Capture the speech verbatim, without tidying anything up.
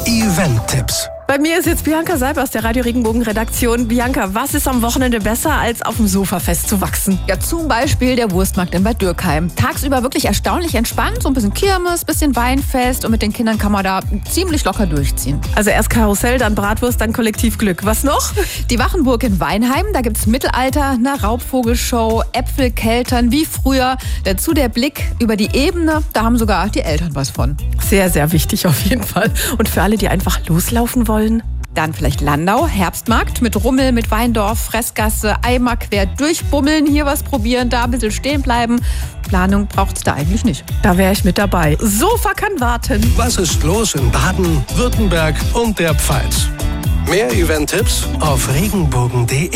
Event-Tipps. Bei mir ist jetzt Bianca Seib aus der Radio Regenbogen Redaktion. Bianca, was ist am Wochenende besser, als auf dem Sofa festzuwachsen? Ja, zum Beispiel der Wurstmarkt in Bad Dürkheim. Tagsüber wirklich erstaunlich entspannt, so ein bisschen Kirmes, bisschen Weinfest und mit den Kindern kann man da ziemlich locker durchziehen. Also erst Karussell, dann Bratwurst, dann Kollektivglück. Was noch? Die Wachenburg in Weinheim, da gibt's Mittelalter, eine Raubvogelshow, Äpfelkeltern wie früher. Dazu der Blick über die Ebene, da haben sogar die Eltern was von. Sehr, sehr wichtig auf jeden Fall. Und für alle, die einfach loslaufen wollen? Dann vielleicht Landau, Herbstmarkt mit Rummel, mit Weindorf, Fressgasse, Eimer quer durchbummeln, hier was probieren, da ein bisschen stehen bleiben. Planung braucht's da eigentlich nicht. Da wäre ich mit dabei. Sofa kann warten. Was ist los in Baden, Württemberg und der Pfalz? Mehr Event-Tipps auf regenbogen punkt de.